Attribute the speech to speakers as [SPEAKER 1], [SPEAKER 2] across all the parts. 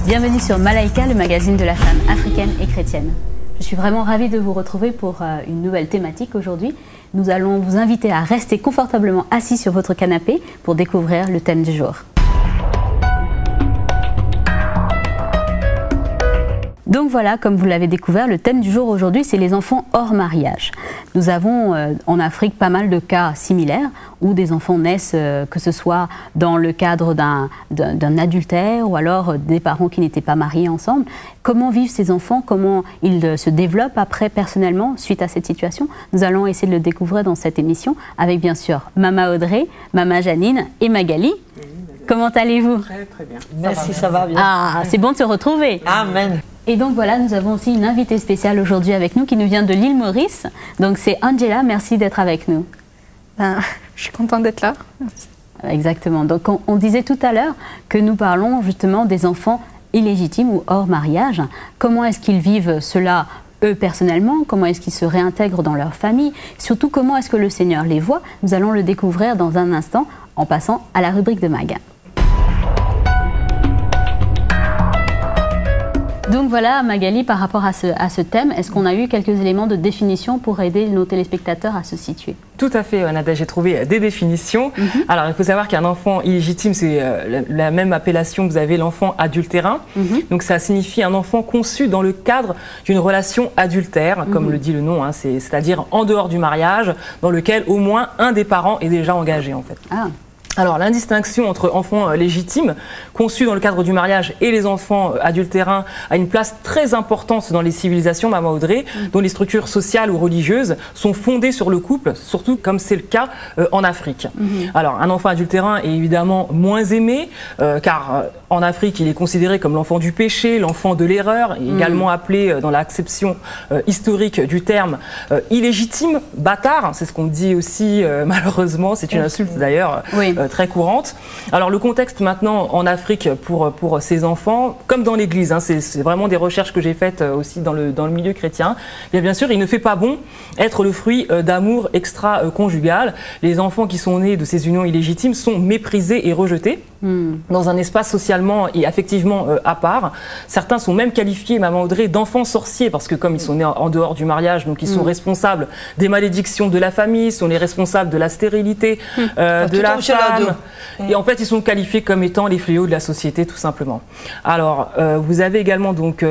[SPEAKER 1] Bienvenue sur Malaika, le magazine de la femme africaine et chrétienne. Je suis vraiment ravie de vous retrouver pour une nouvelle thématique aujourd'hui. Nous allons vous inviter à rester confortablement assis sur votre canapé pour découvrir le thème du jour. Donc voilà, comme vous l'avez découvert, le thème du jour aujourd'hui, c'est les enfants hors mariage. Nous avons en Afrique pas mal de cas similaires où des enfants naissent, que ce soit dans le cadre d'un adultère ou alors des parents qui n'étaient pas mariés ensemble. Comment vivent ces enfants? Comment ils se développent après personnellement suite à cette situation? Nous allons essayer de le découvrir dans cette émission avec bien sûr Mama Audrey, Mama Janine et Magali. Comment allez-vous?
[SPEAKER 2] Très très bien.
[SPEAKER 3] Merci, ça va bien.
[SPEAKER 1] Ah, c'est bon de se retrouver.
[SPEAKER 3] Amen.
[SPEAKER 1] Et donc voilà, nous avons aussi une invitée spéciale aujourd'hui avec nous qui nous vient de l'île Maurice. Donc c'est Angela, merci d'être avec nous.
[SPEAKER 4] Je suis contente d'être là. Merci.
[SPEAKER 1] Exactement. Donc on disait tout à l'heure que nous parlons justement des enfants illégitimes ou hors mariage. Comment est-ce qu'ils vivent cela eux personnellement? Comment est-ce qu'ils se réintègrent dans leur famille? Surtout comment est-ce que le Seigneur les voit? Nous allons le découvrir dans un instant en passant à la rubrique de Mag. Donc voilà, Magali, par rapport à ce thème, est-ce qu'on a eu quelques éléments de définition pour aider nos téléspectateurs à se situer?
[SPEAKER 2] Tout à fait, Nada, j'ai trouvé des définitions. Alors, il faut savoir qu'un enfant illégitime, c'est la même appellation que vous avez l'enfant adultérin. Donc, ça signifie un enfant conçu dans le cadre d'une relation adultère, comme le dit le nom, hein, c'est-à-dire en dehors du mariage, dans lequel au moins un des parents est déjà engagé, en fait.
[SPEAKER 1] Ah.
[SPEAKER 2] Alors, l'indistinction entre enfants légitimes, conçus dans le cadre du mariage, et les enfants adultérins a une place très importante dans les civilisations, Mama Audrey, dont les structures sociales ou religieuses sont fondées sur le couple, surtout comme c'est le cas en Afrique. Alors, un enfant adultérin est évidemment moins aimé, car en Afrique, il est considéré comme l'enfant du péché, l'enfant de l'erreur, et également appelé dans l'acception historique du terme illégitime, bâtard, c'est ce qu'on dit aussi malheureusement, c'est une insulte d'ailleurs. Oui. Très courante. Alors le contexte maintenant en Afrique pour ces enfants, comme dans l'Église, hein, c'est vraiment des recherches que j'ai faites aussi dans le milieu chrétien, bien sûr il ne fait pas bon être le fruit d'amour extra-conjugal. Les enfants qui sont nés de ces unions illégitimes sont méprisés et rejetés dans un espace socialement et affectivement à part. Certains sont même qualifiés, Maman Audrey, d'enfants sorciers parce que comme ils sont nés en dehors du mariage, donc ils sont responsables des malédictions de la famille, sont les responsables de la stérilité, de la femme. Et en fait, ils sont qualifiés comme étant les fléaux de la société, tout simplement. Alors, vous avez également donc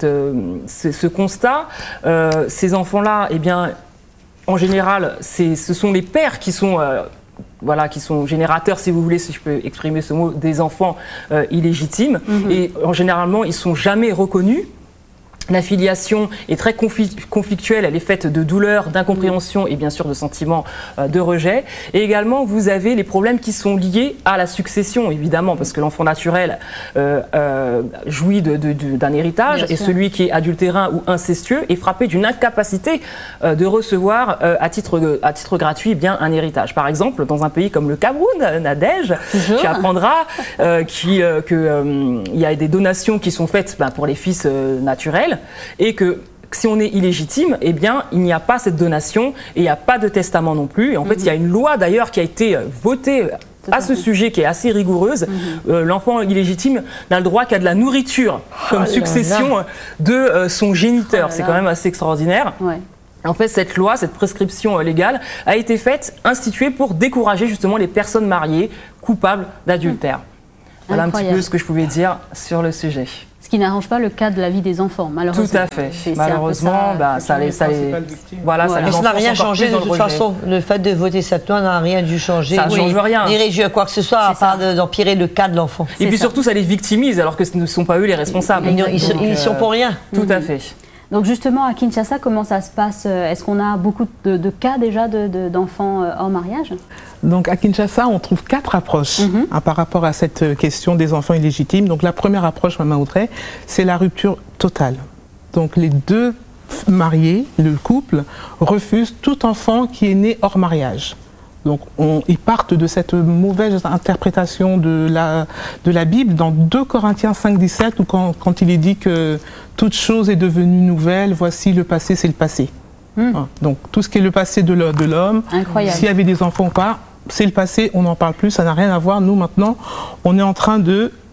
[SPEAKER 2] ce constat. Ces enfants-là, eh bien, en général, ce sont les pères qui sont voilà, qui sont générateurs, si vous voulez, si je peux exprimer ce mot, des enfants illégitimes. Et généralement, ils ne sont jamais reconnus. La filiation est très conflictuelle, elle est faite de douleur, d'incompréhension et bien sûr de sentiments de rejet. Et également, vous avez les problèmes qui sont liés à la succession, évidemment, parce que l'enfant naturel jouit d'un héritage et celui qui est adultérin ou incestueux est frappé d'une incapacité de recevoir à titre gratuit bien un héritage. Par exemple, dans un pays comme le Cameroun, Nadège, tu apprendras qu'il y a des donations qui sont faites pour les fils naturels. Et que si on est illégitime, eh bien, il n'y a pas cette donation et il n'y a pas de testament non plus. Et en fait, il y a une loi d'ailleurs qui a été votée à ce sujet qui est assez rigoureuse. L'enfant illégitime n'a le droit qu'à de la nourriture comme succession de son géniteur. C'est quand même assez extraordinaire. Ouais. En fait, cette loi, cette prescription légale a été faite, instituée pour décourager justement les personnes mariées coupables d'adultère. Voilà un petit peu ce que je pouvais dire sur le sujet.
[SPEAKER 1] Ce qui n'arrange pas le cas de la vie des enfants, malheureusement.
[SPEAKER 2] Tout à fait. Malheureusement, ça les voilà, ça les
[SPEAKER 3] ça n'a rien changé de toute façon. Le fait de voter cette loi n'a rien dû changer.
[SPEAKER 2] Ça ne change rien.
[SPEAKER 3] Ni réduire quoi que ce soit, à part d'empirer le cas de l'enfant.
[SPEAKER 2] Et puis surtout, ça les victimise, alors que ce ne sont pas eux les responsables.
[SPEAKER 3] Ils ne sont pour rien.
[SPEAKER 2] Tout à fait.
[SPEAKER 1] Donc justement, à Kinshasa, comment ça se passe? Est-ce qu'on a beaucoup de cas déjà d'enfants hors mariage?
[SPEAKER 5] Donc à Kinshasa, on trouve 4 approches par rapport à cette question des enfants illégitimes. Donc la première approche, Mama Audrey, c'est la rupture totale. Donc les deux mariés, le couple, refusent tout enfant qui est né hors mariage. Donc ils partent de cette mauvaise interprétation de la Bible dans 2 Corinthiens 5,17 où quand il est dit que toute chose est devenue nouvelle, voici le passé, c'est le passé. Donc tout ce qui est le passé de l'homme, s'il y avait des enfants ou pas, c'est le passé, on n'en parle plus, ça n'a rien à voir. Nous maintenant, on est en train de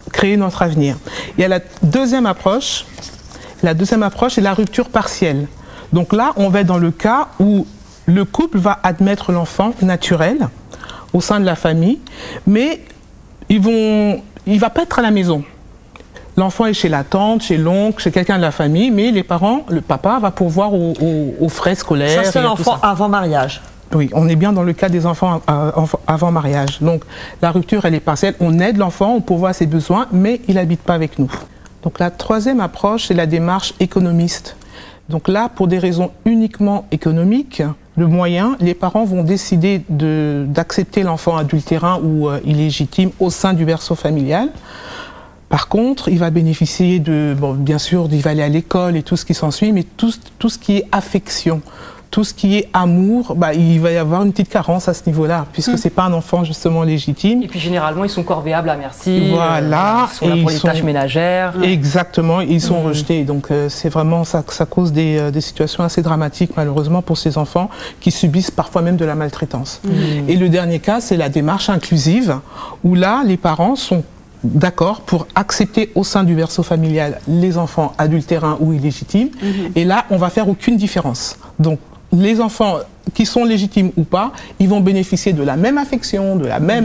[SPEAKER 5] créer notre avenir. Il y a la deuxième approche. La deuxième approche est la rupture partielle. Donc là, on va être dans le cas où le couple va admettre l'enfant naturel au sein de la famille, mais il ne va pas être à la maison. L'enfant est chez la tante, chez l'oncle, chez quelqu'un de la famille, mais les parents, le papa va pourvoir aux frais scolaires.
[SPEAKER 3] Ça, c'est l'enfant avant mariage.
[SPEAKER 5] Oui, on est bien dans le cas des enfants avant mariage. Donc la rupture, elle est partielle. On aide l'enfant, on pourvoit ses besoins, mais il n'habite pas avec nous. Donc la troisième approche, c'est la démarche économiste. Donc là, pour des raisons uniquement économiques, le moyen, les parents vont décider d'accepter l'enfant adultérin ou illégitime au sein du berceau familial. Par contre, il va bénéficier bien sûr, il va aller à l'école et tout ce qui s'ensuit, mais tout ce qui est affection, tout ce qui est amour, il va y avoir une petite carence à ce niveau-là, puisque c'est pas un enfant justement légitime.
[SPEAKER 2] Et puis généralement, ils sont corvéables à merci.
[SPEAKER 5] Voilà.
[SPEAKER 2] Ils sont là pour les tâches ménagères.
[SPEAKER 5] Exactement, ils sont rejetés. Donc c'est vraiment ça cause des situations assez dramatiques malheureusement pour ces enfants qui subissent parfois même de la maltraitance. Et le dernier cas, c'est la démarche inclusive, où là, les parents sont d'accord pour accepter au sein du berceau familial les enfants adultérins ou illégitimes. Et là, on va faire aucune différence. Donc, les enfants qui sont légitimes ou pas, ils vont bénéficier de la même affection,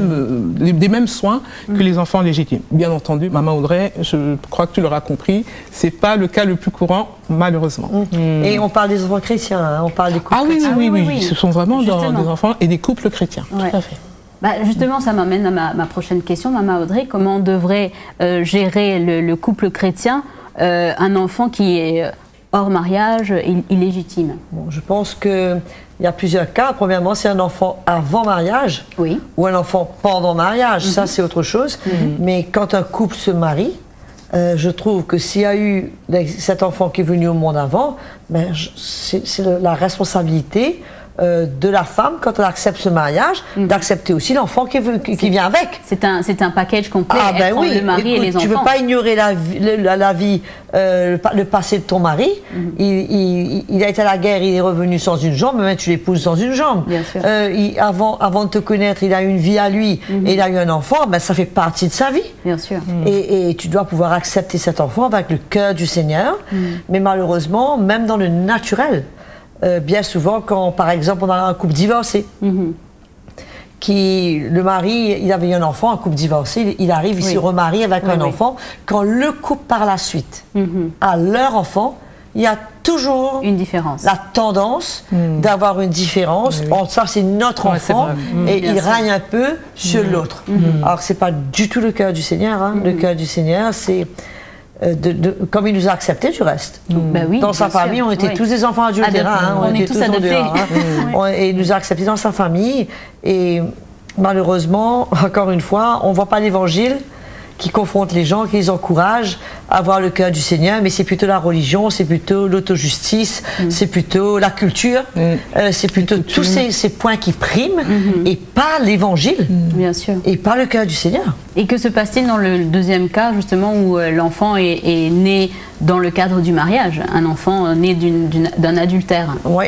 [SPEAKER 5] des mêmes soins que les enfants légitimes. Bien entendu, maman Audrey, je crois que tu l'auras compris, c'est pas le cas le plus courant, malheureusement.
[SPEAKER 3] Et on parle des enfants chrétiens, hein, on parle des couples chrétiens.
[SPEAKER 5] Oui, ce sont vraiment des enfants et des couples chrétiens.
[SPEAKER 1] Ouais.
[SPEAKER 5] Tout à fait.
[SPEAKER 1] Justement, ça m'amène à ma prochaine question, maman Audrey. Comment devrait gérer le couple chrétien un enfant qui est hors mariage, illégitime?
[SPEAKER 3] Je pense qu'il y a plusieurs cas. Premièrement, c'est un enfant avant mariage ou un enfant pendant mariage. Ça, c'est autre chose. Mais quand un couple se marie, je trouve que s'il y a eu cet enfant qui est venu au monde avant, c'est la responsabilité de la femme, quand elle accepte ce mariage, d'accepter aussi l'enfant qui vient avec.
[SPEAKER 1] C'est un package complet, le mari et les enfants.
[SPEAKER 3] Tu ne peux pas ignorer la vie, le passé de ton mari. Il a été à la guerre, il est revenu sans une jambe, mais tu l'épouses sans une jambe.
[SPEAKER 1] Bien sûr.
[SPEAKER 3] Avant de te connaître, il a eu une vie à lui et il a eu un enfant, ça fait partie de sa vie.
[SPEAKER 1] Bien sûr.
[SPEAKER 3] Et tu dois pouvoir accepter cet enfant avec le cœur du Seigneur. Mais malheureusement, même dans le naturel, bien souvent, quand par exemple on a un couple divorcé, le mari, il avait eu un enfant, un couple divorcé, il arrive, il se remarie avec un enfant. Quand le couple par la suite a leur enfant, il y a toujours
[SPEAKER 1] une différence.
[SPEAKER 3] La tendance d'avoir une différence. Ça, c'est notre enfant et il règne un peu sur l'autre. Alors, c'est pas du tout le cœur du Seigneur. Hein. Le cœur du Seigneur, c'est comme il nous a acceptés du reste. Dans sa famille, on était tous des enfants adultérins.
[SPEAKER 1] On est tous adoptés.
[SPEAKER 3] Et il nous a acceptés dans sa famille. Et malheureusement, encore une fois, on ne voit pas l'évangile qui confronte les gens, qui les encourage à avoir le cœur du Seigneur, mais c'est plutôt la religion, c'est plutôt l'autojustice, c'est plutôt la culture, c'est plutôt tous ces points qui priment, et pas l'évangile,
[SPEAKER 1] bien sûr,
[SPEAKER 3] et pas le cœur du Seigneur.
[SPEAKER 1] Et que se passe-t-il dans le deuxième cas, justement, où l'enfant est né dans le cadre du mariage, un enfant né d'un adultère?
[SPEAKER 3] Oui,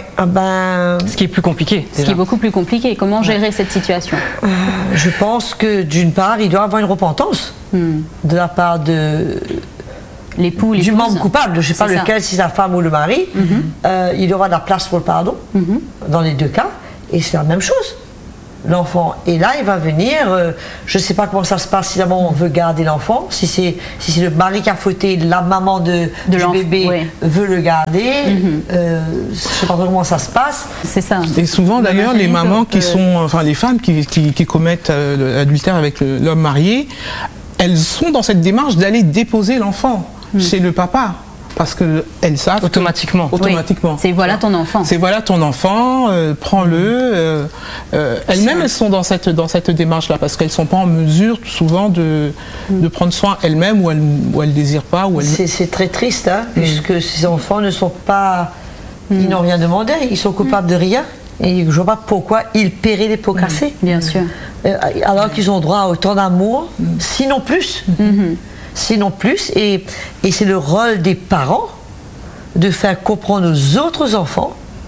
[SPEAKER 2] ce qui est plus compliqué.
[SPEAKER 1] Ce qui est beaucoup plus compliqué. Comment gérer cette situation?
[SPEAKER 3] Je pense que d'une part, il doit avoir une repentance de la part de
[SPEAKER 1] l'époux,
[SPEAKER 3] du membre coupable, je ne sais pas lequel, si c'est la femme ou le mari. Il doit y avoir de la place pour le pardon dans les deux cas, et c'est la même chose. L'enfant est là, il va venir. Je ne sais pas comment ça se passe si la maman veut garder l'enfant, si c'est le mari qui a fauté, la maman du bébé veut le garder. Je ne sais pas comment ça se passe.
[SPEAKER 1] C'est ça.
[SPEAKER 5] Et souvent d'ailleurs, les mamans les femmes qui commettent l'adultère avec l'homme marié, elles sont dans cette démarche d'aller déposer l'enfant chez le papa. Parce qu'elles savent
[SPEAKER 2] automatiquement.
[SPEAKER 1] C'est voilà ton enfant.
[SPEAKER 5] C'est voilà ton enfant, prends-le. Elles-mêmes, elles sont dans cette démarche-là parce qu'elles ne sont pas en mesure souvent de prendre soin elles-mêmes ou elles ne désirent pas.
[SPEAKER 3] C'est très triste, hein, puisque ces enfants ne sont pas... Ils n'ont rien demandé, ils sont coupables de rien. Et je ne vois pas pourquoi ils paieraient les pots cassés.
[SPEAKER 1] Bien sûr.
[SPEAKER 3] Alors qu'ils ont droit à autant d'amour, sinon plus. Sinon plus, et c'est le rôle des parents de faire comprendre aux autres enfants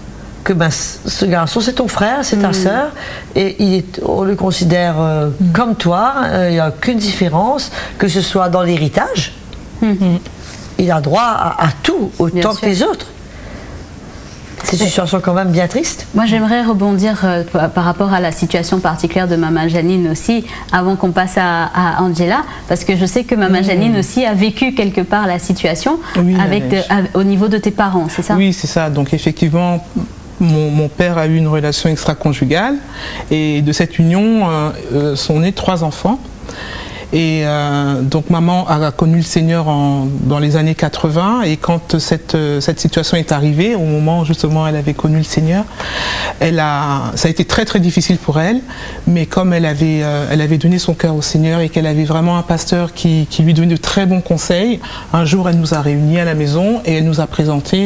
[SPEAKER 3] que ce garçon, c'est ton frère, c'est ta sœur, et on le considère comme toi, il n'y a aucune différence, que ce soit dans l'héritage, il a droit à tout, autant que les autres. C'est une situation quand même bien triste.
[SPEAKER 1] Moi, j'aimerais rebondir par rapport à la situation particulière de Maman Janine aussi, avant qu'on passe à Angela, parce que je sais que Maman Janine aussi a vécu quelque part la situation au niveau de tes parents, c'est ça?
[SPEAKER 5] Oui, c'est ça. Donc effectivement, mon père a eu une relation extra-conjugale, et de cette union sont nés 3 enfants. Et donc maman a connu le Seigneur dans les années 80, et quand cette situation est arrivée, au moment où justement elle avait connu le Seigneur, ça a été très très difficile pour elle, mais comme elle avait donné son cœur au Seigneur et qu'elle avait vraiment un pasteur qui lui donnait de très bons conseils, un jour elle nous a réunis à la maison et elle nous a présenté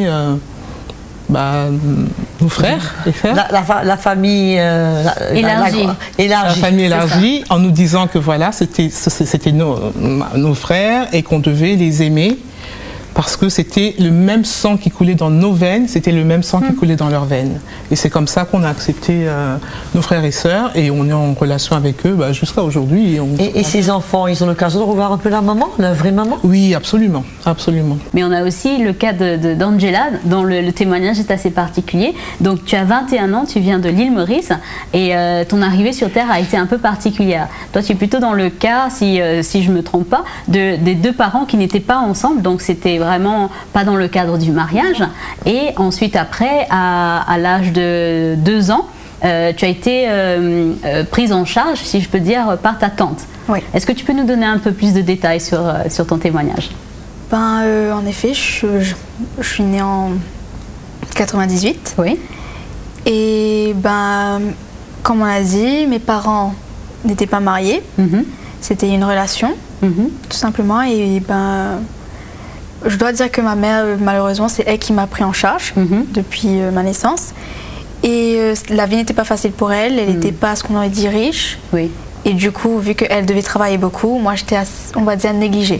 [SPEAKER 5] nos frères et frères.
[SPEAKER 3] La famille
[SPEAKER 1] élargie.
[SPEAKER 3] La
[SPEAKER 5] famille élargie, en nous disant que voilà, c'était nos frères et qu'on devait les aimer parce que c'était le même sang qui coulait dans nos veines, c'était le même sang qui coulait dans leurs veines. Et c'est comme ça qu'on a accepté nos frères et sœurs, et on est en relation avec eux jusqu'à aujourd'hui.
[SPEAKER 3] Et ces enfants, ils ont l'occasion de revoir un peu la maman, la vraie maman?
[SPEAKER 5] Oui, absolument, absolument.
[SPEAKER 1] Mais on a aussi le cas d'Angela, dont le témoignage est assez particulier. Donc tu as 21 ans, tu viens de l'île Maurice, et ton arrivée sur Terre a été un peu particulière. Toi, tu es plutôt dans le cas, si je ne me trompe pas, des 2 parents qui n'étaient pas ensemble, donc c'était vraiment pas dans le cadre du mariage. Et ensuite après, à l'âge de 2 ans, tu as été prise en charge, si je peux dire, par ta tante.
[SPEAKER 4] Oui.
[SPEAKER 1] Est-ce que tu peux nous donner un peu plus de détails sur ton témoignage?
[SPEAKER 4] En effet, je suis née en 98.
[SPEAKER 1] Oui.
[SPEAKER 4] Et comme on a dit, mes parents n'étaient pas mariés. C'était une relation, tout simplement. Et je dois dire que ma mère, malheureusement, c'est elle qui m'a pris en charge depuis ma naissance. Et la vie n'était pas facile pour elle. Elle n'était pas ce qu'on aurait dit riche.
[SPEAKER 1] Oui.
[SPEAKER 4] Et du coup, vu qu'elle devait travailler beaucoup, moi j'étais, on va dire, négligée.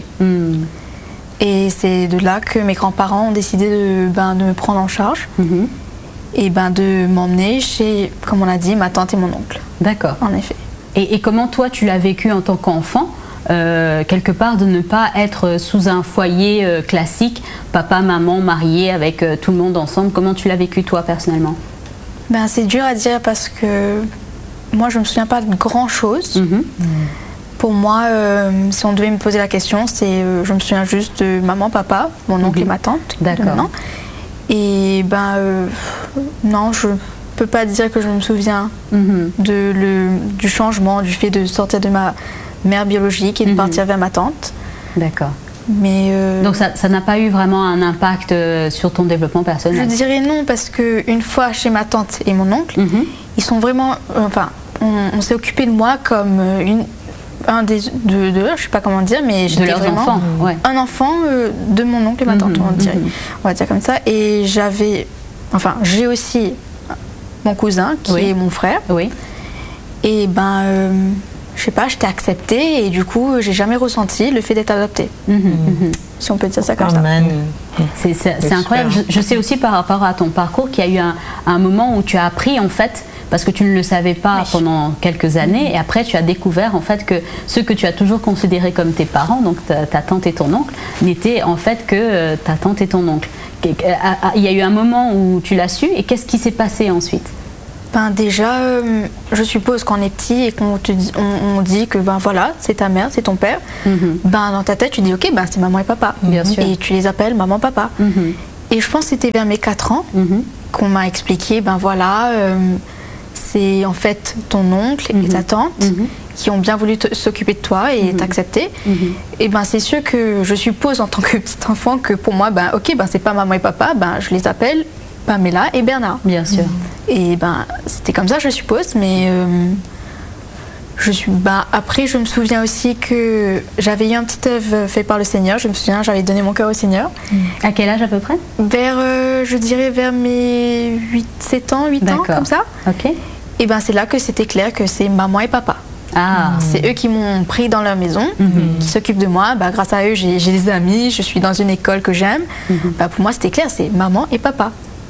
[SPEAKER 4] Et c'est de là que mes grands-parents ont décidé de me prendre en charge et de m'emmener chez, comme on a dit, ma tante et mon oncle.
[SPEAKER 1] D'accord.
[SPEAKER 4] En effet.
[SPEAKER 1] Et comment toi tu l'as vécu en tant qu'enfant, quelque part de ne pas être sous un foyer classique, papa, maman, mariés avec tout le monde ensemble? Comment tu l'as vécu toi personnellement?
[SPEAKER 4] C'est dur à dire parce que moi je me souviens pas de grand chose. Pour moi, si on devait me poser la question, je me souviens juste de maman, papa, mon oncle et ma tante.
[SPEAKER 1] D'accord.
[SPEAKER 4] Et non, je peux pas dire que je me souviens du changement, du fait de sortir de ma mère biologique et de partir vers ma tante.
[SPEAKER 1] D'accord.
[SPEAKER 4] Mais
[SPEAKER 1] donc ça n'a pas eu vraiment un impact sur ton développement personnel?
[SPEAKER 4] Je dirais non, parce qu'une fois chez ma tante et mon oncle, ils sont vraiment... on s'est occupé de moi comme un des deux, je sais pas comment dire, mais j'étais vraiment
[SPEAKER 1] enfants,
[SPEAKER 4] un enfant de mon oncle et ma tante, on va dire comme ça. Et j'ai aussi mon cousin qui est mon frère.
[SPEAKER 1] Oui.
[SPEAKER 4] Et je sais pas, j'étais acceptée et du coup, j'ai jamais ressenti le fait d'être adoptée. Si on peut dire ça comme ça.
[SPEAKER 1] C'est incroyable. Je sais aussi par rapport à ton parcours qu'il y a eu un moment où tu as appris en fait, parce que tu ne le savais pas pendant quelques années, et après tu as découvert en fait que ceux que tu as toujours considérés comme tes parents, donc ta tante et ton oncle, n'étaient en fait que ta tante et ton oncle. Il y a eu un moment où tu l'as su, et qu'est-ce qui s'est passé ensuite?
[SPEAKER 4] Déjà, je suppose qu'on est petit et qu'on on dit que voilà, c'est ta mère, c'est ton père. Dans ta tête, tu dis ok, c'est maman et papa.
[SPEAKER 1] Bien sûr.
[SPEAKER 4] Et tu les appelles maman, papa. Et je pense que c'était vers mes 4 ans qu'on m'a expliqué, voilà, c'est en fait ton oncle et ta tante qui ont bien voulu s'occuper de toi et t'accepter. Et c'est sûr que je suppose en tant que petit enfant que pour moi, ok, c'est pas maman et papa, je les appelle Pamela et Bernard.
[SPEAKER 1] Bien sûr.
[SPEAKER 4] Et c'était comme ça, je suppose, mais après, je me souviens aussi que j'avais eu un petit œuvre fait par le Seigneur. Je me souviens, j'avais donné mon cœur au Seigneur.
[SPEAKER 1] À quel âge à peu près?
[SPEAKER 4] Je dirais vers mes 8 ans, comme ça.
[SPEAKER 1] Ok.
[SPEAKER 4] Et c'est là que c'était clair que c'est maman et papa. C'est eux qui m'ont pris dans leur maison, qui s'occupent de moi. Grâce à eux, j'ai des amis, je suis dans une école que j'aime. Pour moi, c'était clair, c'est maman et papa.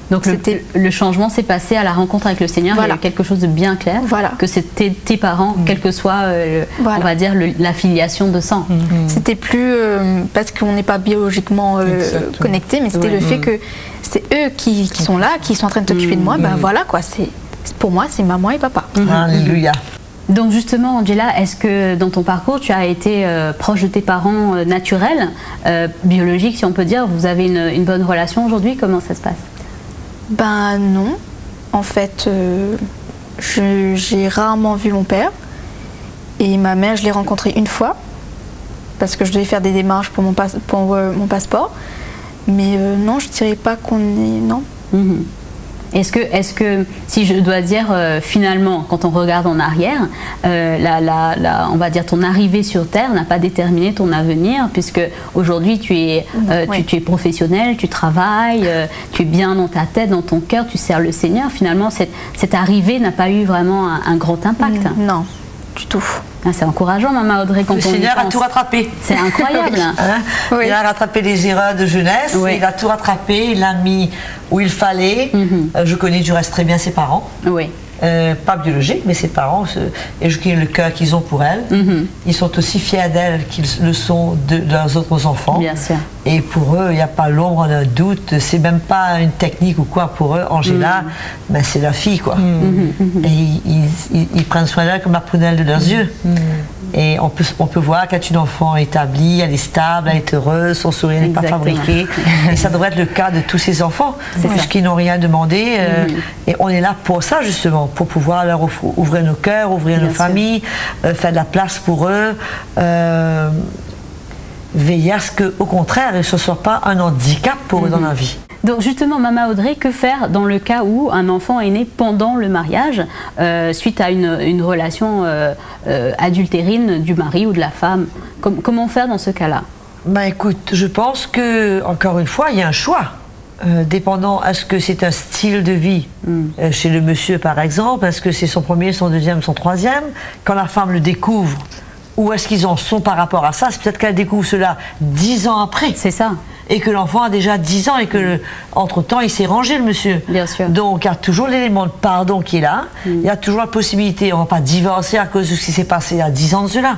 [SPEAKER 1] Donc le changement s'est passé à la rencontre avec le Seigneur. Il y a eu quelque chose de bien clair, que c'était tes parents, quelle que soit, on va dire, la filiation de sang.
[SPEAKER 4] C'était plus parce qu'on n'est pas biologiquement connectés, mais c'était le fait que c'est eux qui sont là, qui sont en train de s'occuper de moi. Ben voilà quoi, pour moi c'est maman et papa.
[SPEAKER 3] Alléluia.
[SPEAKER 1] Donc justement, Angela, est-ce que dans ton parcours, tu as été proche de tes parents naturels, biologiques si on peut dire? Vous avez une bonne relation aujourd'hui? Comment ça se passe?
[SPEAKER 4] Ben non. En fait, j'ai rarement vu mon père. Et ma mère, je l'ai rencontrée une fois, parce que je devais faire des démarches pour mon passeport. Mais non, je ne dirais pas qu'on est... Non.
[SPEAKER 1] Est-ce que, si je dois dire finalement, quand on regarde en arrière, on va dire ton arrivée sur Terre n'a pas déterminé ton avenir, puisque aujourd'hui tu es professionnel, tu travailles, tu es bien dans ta tête, dans ton cœur, tu sers le Seigneur. Finalement, cette arrivée n'a pas eu vraiment un grand impact.
[SPEAKER 4] Non, du tout.
[SPEAKER 1] C'est encourageant, Maman Audrey, quand on y pense.
[SPEAKER 3] Le Seigneur a tout rattrapé.
[SPEAKER 1] C'est incroyable.
[SPEAKER 3] Il a rattrapé les erreurs de jeunesse, il a tout rattrapé, il l'a mis où il fallait. Je connais du reste très bien ses parents. Pas biologiques, mais ses parents, et je connais le cœur qu'ils ont pour elle. Ils sont aussi fiers d'elle qu'ils le sont de leurs autres enfants.
[SPEAKER 1] Bien sûr.
[SPEAKER 3] Et pour eux, il n'y a pas l'ombre d'un doute. C'est même pas une technique ou quoi pour eux. Angela, ben c'est leur fille, quoi. Et ils prennent soin d'elle comme la prunelle de leurs yeux. Et on peut voir qu'elle est une enfant établie, elle est stable, elle est heureuse, son sourire n'est pas fabriqué. Et ça devrait être le cas de tous ces enfants, puisqu'ils n'ont rien demandé. Et on est là pour ça, justement, pour pouvoir leur ouvrir nos cœurs, ouvrir nos familles, faire de la place pour eux. Veiller à ce qu'au contraire, ce ne soit pas un handicap pour eux dans la vie.
[SPEAKER 1] Donc justement, Maman Audrey, que faire dans le cas où un enfant est né pendant le mariage, suite à une relation adultérine du mari ou de la femme? Comment faire dans ce cas-là?
[SPEAKER 3] Ben écoute, je pense que, encore une fois, il y a un choix. Dépendant, est-ce que c'est un style de vie chez le monsieur par exemple, est-ce que c'est son premier, son deuxième, son troisième? Quand la femme le découvre, où est-ce qu'ils en sont par rapport à ça? C'est peut-être qu'elle découvre cela 10 ans après.
[SPEAKER 1] C'est ça.
[SPEAKER 3] Et que l'enfant a déjà 10 ans et que, entre-temps, il s'est rangé, le monsieur.
[SPEAKER 1] Bien sûr.
[SPEAKER 3] Donc, il y a toujours l'élément de pardon qui est là. Il y a toujours la possibilité, on ne va pas divorcer à cause de ce qui s'est passé il y a 10 ans de cela.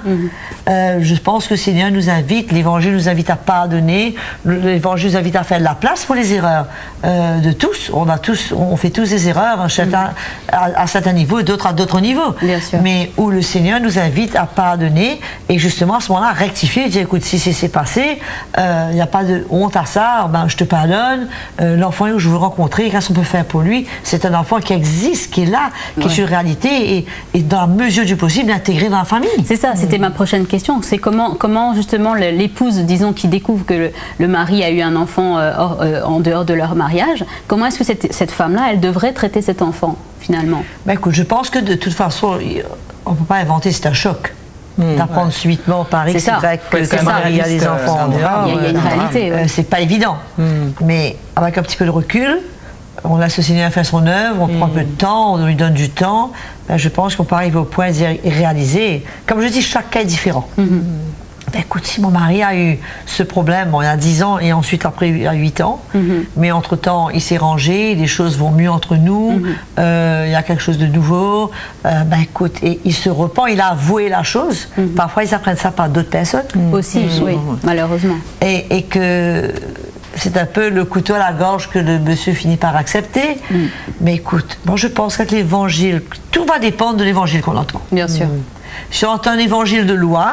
[SPEAKER 3] Je pense que le Seigneur nous invite, l'Évangile nous invite à pardonner, l'Évangile nous invite à faire de la place pour les erreurs de tous. On fait tous des erreurs, chacun à certains niveaux, d'autres à d'autres niveaux.
[SPEAKER 1] Bien sûr.
[SPEAKER 3] Mais où le Seigneur nous invite à pardonner et justement à ce moment-là, rectifier, dire écoute, si c'est passé, il n'y a pas de honte à ça, ben, je te pardonne, l'enfant que je veux rencontrer, qu'est-ce qu'on peut faire pour lui? C'est un enfant qui existe, qui est là, qui est une réalité et dans la mesure du possible intégré dans la famille. C'est ça,
[SPEAKER 1] c'était ma prochaine question. C'est comment justement l'épouse, disons, qui découvre que le mari a eu un enfant en dehors de leur mariage, comment est-ce que cette femme-là, elle devrait traiter cet enfant finalement?
[SPEAKER 3] Ben, écoute, je pense que de toute façon, on ne peut pas inventer, c'est un choc. D'apprendre subitement au Paris, c'est vrai que il y a des enfants en dehors.
[SPEAKER 1] Il y a une réalité.
[SPEAKER 3] C'est pas évident. Mais avec un petit peu de recul, on laisse le Seigneur faire son œuvre, on prend un peu de temps, on lui donne du temps. Ben, je pense qu'on peut arriver au point d'y réaliser. Comme je dis, chaque cas est différent. Ben, écoute, si mon mari a eu ce problème, il y a 10 ans et ensuite après il y a 8 ans, mais entre-temps il s'est rangé, les choses vont mieux entre nous, il y a quelque chose de nouveau, ben écoute, et il se repent, il a avoué la chose, parfois ils apprennent ça par d'autres personnes.
[SPEAKER 1] Aussi, oui, malheureusement.
[SPEAKER 3] Et que c'est un peu le couteau à la gorge que le monsieur finit par accepter, mais écoute, moi je pense que l'évangile, tout va dépendre de l'évangile qu'on entend.
[SPEAKER 1] Bien sûr.
[SPEAKER 3] Si on entend un évangile de loi,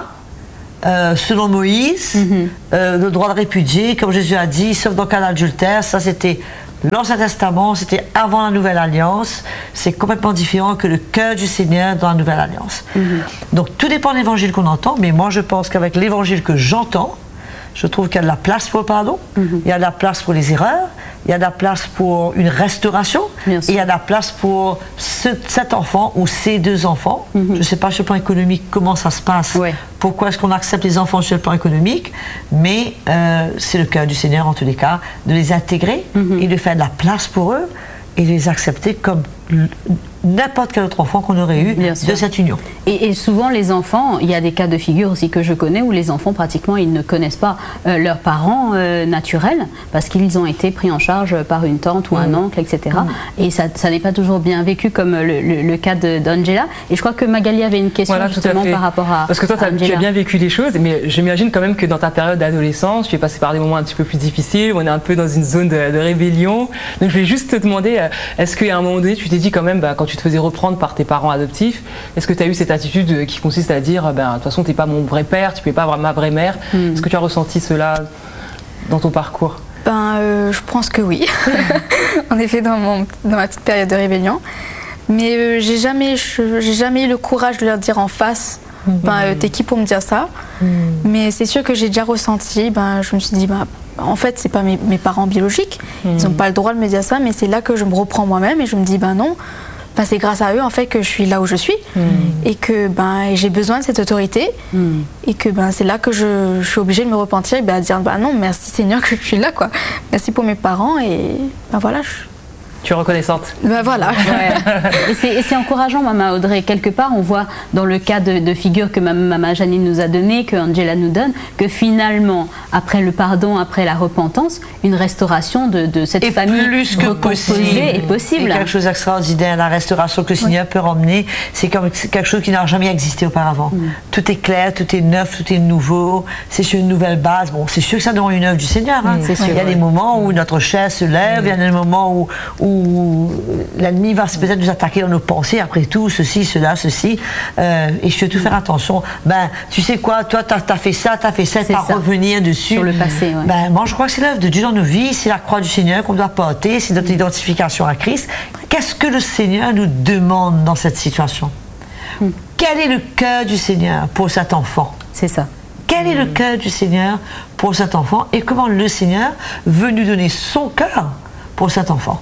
[SPEAKER 3] selon Moïse, le droit de répudier, comme Jésus a dit, sauf dans le cas d'adultère, ça c'était l'Ancien Testament, c'était avant la Nouvelle Alliance, c'est complètement différent que le cœur du Seigneur dans la Nouvelle Alliance. Donc tout dépend de l'évangile qu'on entend, mais moi je pense qu'avec l'évangile que j'entends, je trouve qu'il y a de la place pour le pardon, il y a de la place pour les erreurs, il y a de la place pour une restauration, et il y a de la place pour cet enfant ou ces deux enfants. Je ne sais pas sur le plan économique comment ça se passe, pourquoi est-ce qu'on accepte les enfants sur le plan économique, mais c'est le cœur du Seigneur en tous les cas, de les intégrer et de faire de la place pour eux et de les accepter comme n'importe quel autre enfant qu'on aurait eu de cette union.
[SPEAKER 1] Et souvent les enfants, il y a des cas de figure aussi que je connais où les enfants pratiquement ils ne connaissent pas leurs parents naturels parce qu'ils ont été pris en charge par une tante ou un oncle, etc. Et ça n'est pas toujours bien vécu comme le cas d'Angela. Et je crois que Magali avait une question justement par rapport à
[SPEAKER 2] parce que toi tu as bien vécu les choses, mais j'imagine quand même que dans ta période d'adolescence, tu es passé par des moments un petit peu plus difficiles, où on est un peu dans une zone de rébellion. Donc je vais juste te demander, est-ce qu'à un moment donné tu t'es dit quand même, quand tu te faisais reprendre par tes parents adoptifs, est-ce que tu as eu cette attitude qui consiste à dire, de toute façon t'es pas mon vrai père, tu peux pas avoir ma vraie mère. Est-ce que tu as ressenti cela dans ton parcours?
[SPEAKER 4] Je pense que oui, en effet dans ma petite période de rébellion. Mais j'ai jamais eu le courage de leur dire en face, t'es qui pour me dire ça? Mais c'est sûr que j'ai déjà ressenti, je me suis dit, en fait c'est pas mes parents biologiques, ils n'ont pas le droit de me dire ça, mais c'est là que je me reprends moi-même et je me dis, non, c'est grâce à eux en fait que je suis là où je suis et que j'ai besoin de cette autorité et que c'est là que je suis obligée de me repentir et à dire non, merci Seigneur que je suis là, quoi. Merci pour mes parents et voilà.
[SPEAKER 2] Tu es reconnaissante.
[SPEAKER 4] Voilà.
[SPEAKER 1] Ouais. Et c'est encourageant, Maman Audrey. Quelque part, on voit dans le cas de figure que Maman Janine nous a donné, que Angela nous donne, que finalement, après le pardon, après la repentance, une restauration de cette famille
[SPEAKER 3] plus que possible
[SPEAKER 1] est possible.
[SPEAKER 3] Et quelque chose d'extraordinaire, la restauration que le Seigneur peut ramener, c'est comme quelque chose qui n'a jamais existé auparavant. Tout est clair, tout est neuf, tout est nouveau, c'est sur une nouvelle base. Bon, c'est sûr que ça demande une œuvre du Seigneur. Il y a des moments où notre chair se lève, il y a des moments où l'ennemi va peut-être nous attaquer dans nos pensées, après tout, ceci, cela, ceci, et je dois tout faire attention. Tu sais quoi, toi, t'as fait ça, pas revenir dessus.
[SPEAKER 1] Sur le passé,
[SPEAKER 3] moi, je crois que c'est l'œuvre de Dieu dans nos vies, c'est la croix du Seigneur qu'on doit porter, c'est notre identification à Christ. Qu'est-ce que le Seigneur nous demande dans cette situation? Quel est le cœur du Seigneur pour cet enfant?
[SPEAKER 1] C'est ça.
[SPEAKER 3] Quel est le cœur du Seigneur pour cet enfant et comment le Seigneur veut nous donner son cœur pour cet enfant.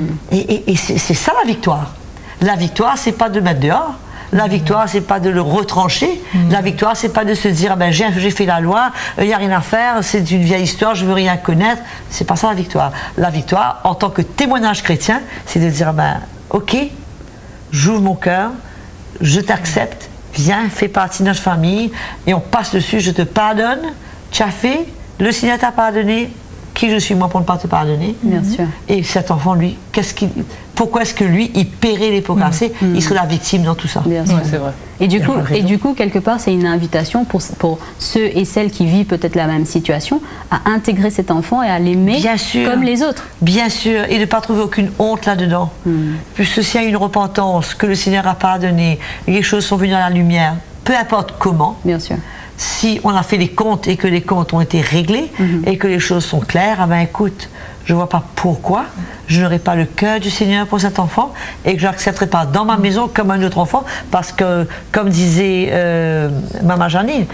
[SPEAKER 3] Et c'est ça la victoire. La victoire, c'est pas de le mettre dehors. La victoire, c'est pas de le retrancher. La victoire, c'est pas de se dire j'ai fait la loi, il n'y a rien à faire, c'est une vieille histoire, je veux rien connaître. C'est pas ça la victoire. La victoire, en tant que témoignage chrétien, c'est de dire ok, j'ouvre mon cœur, je t'accepte, viens, fais partie de notre famille, et on passe dessus, je te pardonne, tu as fait, le Seigneur t'a pardonné. Qui je suis moi pour ne pas te pardonner?
[SPEAKER 1] Bien sûr.
[SPEAKER 3] Et cet enfant, lui, pourquoi est-ce que lui, il paierait les pots cassés? Il serait la victime dans tout ça.
[SPEAKER 1] Bien sûr.
[SPEAKER 2] C'est vrai.
[SPEAKER 1] Et du coup, quelque part, c'est une invitation pour ceux et celles qui vivent peut-être la même situation à intégrer cet enfant et à l'aimer comme les autres.
[SPEAKER 3] Bien sûr, et de ne pas trouver aucune honte là-dedans. Puisque s'il y a une repentance, que le Seigneur a pardonné, les choses sont venues à la lumière, peu importe comment.
[SPEAKER 1] Bien sûr.
[SPEAKER 3] Si on a fait les comptes et que les comptes ont été réglés et que les choses sont claires, écoute, je ne vois pas pourquoi je n'aurai pas le cœur du Seigneur pour cet enfant et que je n'accepterai pas dans ma maison comme un autre enfant parce que, comme disait Maman Janine,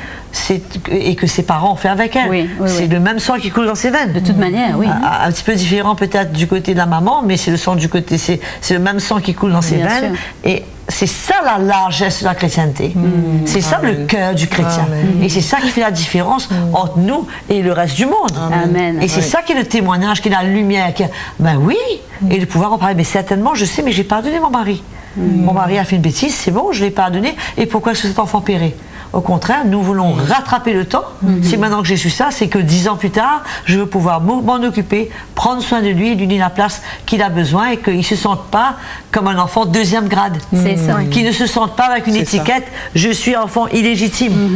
[SPEAKER 3] et que ses parents ont fait avec elle, c'est le même sang qui coule dans ses veines.
[SPEAKER 1] De toute manière, oui.
[SPEAKER 3] Un petit peu différent peut-être du côté de la maman, mais c'est le sang du côté, c'est le même sang qui coule dans ses veines. Et c'est ça la largesse de la chrétienté. C'est ça le cœur du chrétien. Et c'est ça qui fait la différence entre nous et le reste du monde.
[SPEAKER 1] Amen.
[SPEAKER 3] Et c'est ça qui est le témoignage, qui est la lumière. Oui, et de pouvoir en parler. Mais certainement, je sais, mais j'ai pardonné mon mari. Mon mari a fait une bêtise, c'est bon, je l'ai pardonné. Et pourquoi est-ce que cet enfant paierait? Au contraire, nous voulons rattraper le temps. Si maintenant que j'ai su ça, c'est que 10 ans plus tard, je veux pouvoir m'en occuper, prendre soin de lui et lui donner la place qu'il a besoin et qu'il ne se sente pas comme un enfant deuxième grade.
[SPEAKER 1] C'est ça.
[SPEAKER 3] Qu'il ne se sente pas avec une étiquette « je suis enfant illégitime »,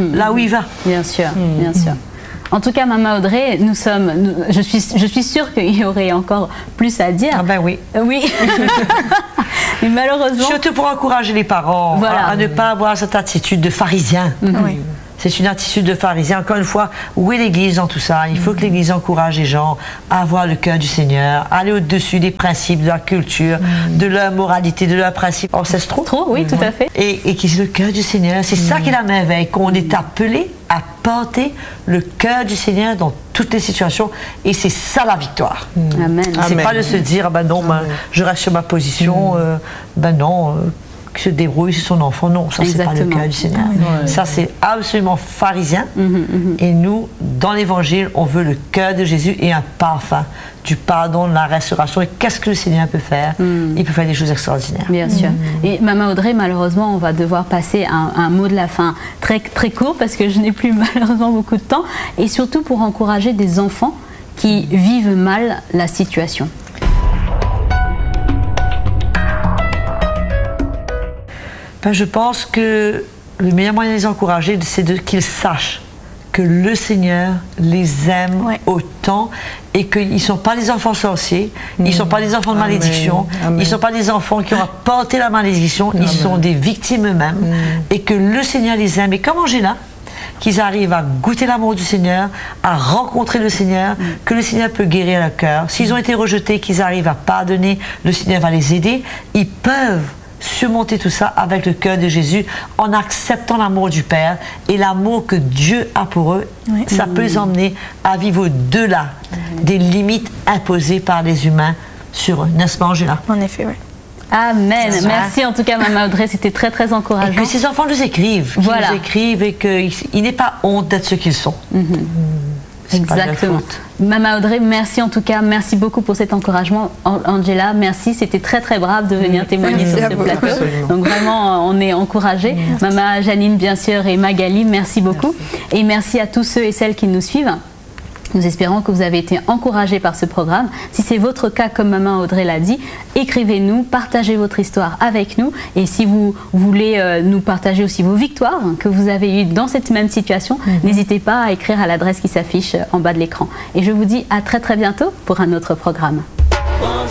[SPEAKER 3] là où il va.
[SPEAKER 1] Bien sûr, bien sûr. En tout cas, Maman Audrey, je suis sûre qu'il y aurait encore plus à dire.
[SPEAKER 3] Oui.
[SPEAKER 1] Oui. Mais malheureusement...
[SPEAKER 3] Surtout pour encourager les parents à ne pas avoir cette attitude de pharisien. C'est une attitude de pharisien. Encore une fois, où est l'Église dans tout ça? Il faut que l'Église encourage les gens à avoir le cœur du Seigneur, à aller au-dessus des principes de leur culture, de leur moralité, de leurs principes ancestraux.
[SPEAKER 1] Oui, tout à fait.
[SPEAKER 3] Et qui est le cœur du Seigneur. C'est ça qui est la merveille, qu'on est appelé à porter le cœur du Seigneur dans toutes les situations. Et c'est ça la victoire.
[SPEAKER 1] Amen.
[SPEAKER 3] C'est pas de se dire, non, je reste sur ma position, non... qui se débrouille sur son enfant. Non, ça c'est pas le cœur du Seigneur. Ça c'est absolument pharisien. Et nous, dans l'Évangile, on veut le cœur de Jésus et un parfum du pardon, de la restauration. Et qu'est-ce que le Seigneur peut faire? Il peut faire des choses extraordinaires.
[SPEAKER 1] Bien sûr. Et Maman Audrey, malheureusement, on va devoir passer à un mot de la fin très, très court parce que je n'ai plus malheureusement beaucoup de temps. Et surtout pour encourager des enfants qui vivent mal la situation.
[SPEAKER 3] Je pense que le meilleur moyen de les encourager, c'est qu'ils sachent que le Seigneur les aime autant et qu'ils ne sont pas des enfants sorciers, ils ne sont pas des enfants de malédiction, ils ne sont pas des enfants qui ont apporté la malédiction, ils sont des victimes eux-mêmes et que le Seigneur les aime. Et comme Angela, qu'ils arrivent à goûter l'amour du Seigneur, à rencontrer le Seigneur, que le Seigneur peut guérir leur cœur. S'ils ont été rejetés, qu'ils arrivent à pardonner, le Seigneur va les aider. Ils peuvent surmonter tout ça avec le cœur de Jésus en acceptant l'amour du Père et l'amour que Dieu a pour eux. Ça peut les emmener à vivre au-delà des limites imposées par les humains sur eux. N'est-ce pas, Angela?
[SPEAKER 4] En effet, oui.
[SPEAKER 1] Amen. Merci en tout cas, Maman Audrey, c'était très très encourageant.
[SPEAKER 3] Et que ces enfants nous écrivent, nous écrivent et qu'il n'aient pas honte d'être ce qu'ils sont.
[SPEAKER 1] Exactement. Maman Audrey, merci en tout cas, merci beaucoup pour cet encouragement. Angela, merci, c'était très très brave de venir témoigner sur ce plateau. Absolument. Donc vraiment, on est encouragés. Maman Janine, bien sûr, et Magali, merci beaucoup. Merci. Et merci à tous ceux et celles qui nous suivent. Nous espérons que vous avez été encouragés par ce programme. Si c'est votre cas, comme Maman Audrey l'a dit, écrivez-nous, partagez votre histoire avec nous. Et si vous voulez nous partager aussi vos victoires que vous avez eues dans cette même situation, n'hésitez pas à écrire à l'adresse qui s'affiche en bas de l'écran. Et je vous dis à très très bientôt pour un autre programme.